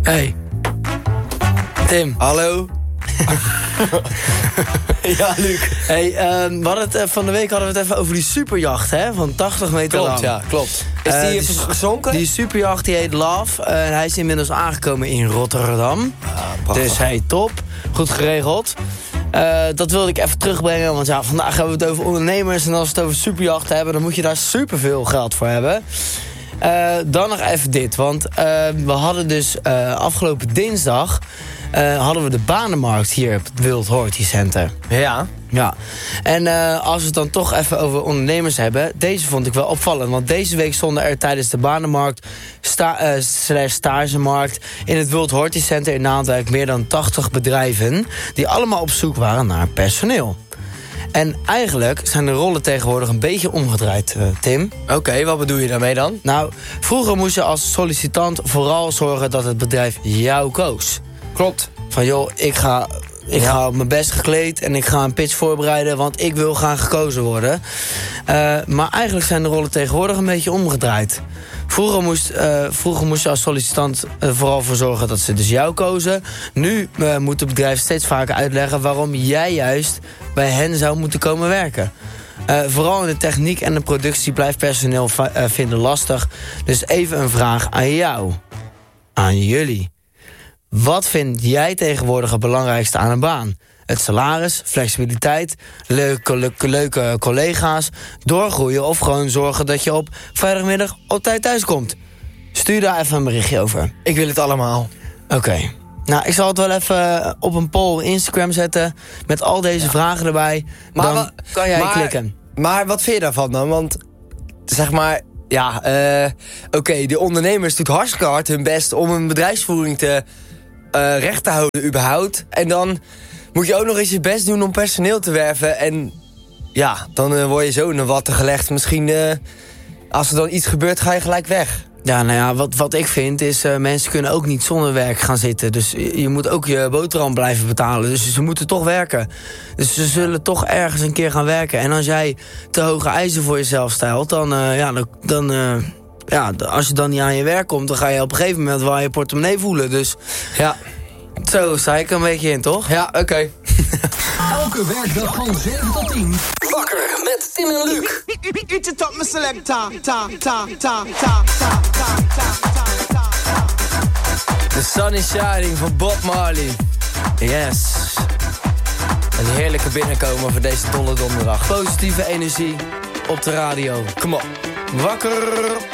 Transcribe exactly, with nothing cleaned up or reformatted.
Hey. Tim. Hallo. Ja, Luc. Hey, uh, we hadden het, uh, van de week hadden we het even over die superjacht, hè? Van tachtig meter Klopt, lang. ja, klopt. Is Uh, die die even gezonken? Die superjacht die heet Love. Uh, hij is inmiddels aangekomen in Rotterdam. Ah, dus hey, top. Goed geregeld. Uh, dat wilde ik even terugbrengen, want ja, vandaag hebben we het over ondernemers. En als we het over superjachten hebben, dan moet je daar superveel geld voor hebben. Uh, dan nog even dit, want uh, we hadden dus uh, afgelopen dinsdag... Uh, hadden we de banenmarkt hier op het World Horti Center. Ja. Ja, en uh, als we het dan toch even over ondernemers hebben... deze vond ik wel opvallend, want deze week stonden er tijdens de banenmarkt... Sta, uh, slash stagemarkt in het World Horti Center in Naaldwijk... meer dan tachtig bedrijven die allemaal op zoek waren naar personeel. En eigenlijk zijn de rollen tegenwoordig een beetje omgedraaid, uh, Tim. Oké, okay, wat bedoel je daarmee dan? Nou, vroeger moest je als sollicitant vooral zorgen dat het bedrijf jou koos. Klopt. Van joh, ik ga, ik ja. ga op mijn best gekleed en ik ga een pitch voorbereiden... want ik wil gaan gekozen worden. Uh, maar eigenlijk zijn de rollen tegenwoordig een beetje omgedraaid. Vroeger moest, uh, vroeger moest je als sollicitant uh, vooral voor zorgen dat ze dus jou kozen. Nu uh, moet het bedrijf steeds vaker uitleggen waarom jij juist bij hen zou moeten komen werken. Uh, vooral in de techniek en de productie blijft personeel uh, vinden lastig. Dus even een vraag aan jou. Aan jullie. Wat vind jij tegenwoordig het belangrijkste aan een baan? Het salaris, flexibiliteit, leuke, leuke, leuke collega's... doorgroeien of gewoon zorgen dat je op vrijdagmiddag op tijd thuis komt? Stuur daar even een berichtje over. Ik wil het allemaal. Oké. Okay. Nou, ik zal het wel even op een poll Instagram zetten... met al deze ja. vragen erbij. Maar dan kan jij maar, klikken. Maar wat vind je daarvan dan? Want, zeg maar... Ja, uh, oké, okay, de ondernemers doen hartstikke hard hun best... om een bedrijfsvoering te... Uh, recht te houden überhaupt. En dan moet je ook nog eens je best doen om personeel te werven. En ja, dan uh, word je zo in de watten gelegd. Misschien uh, als er dan iets gebeurt, ga je gelijk weg. Ja, nou ja, wat, wat ik vind is... Uh, mensen kunnen ook niet zonder werk gaan zitten. Dus je, je moet ook je boterham blijven betalen. Dus ze moeten toch werken. Dus ze zullen toch ergens een keer gaan werken. En als jij te hoge eisen voor jezelf stelt... dan, uh, ja, dan, dan uh, ja, als je dan niet aan je werk komt... dan ga je op een gegeven moment wel je portemonnee voelen. Dus ja, zo sta ik een beetje in, toch? Ja, oké. Okay. Elke werkdag van zeven tot tien. Wakker met Tim en Luc. Eat it up, my selector. Ta, ta, ta, ta, ta, ta, ta. The Sun is Shining van Bob Marley. Yes. Een heerlijke binnenkomen voor deze dolle donderdag. Positieve energie op de radio. Kom op. Wakker.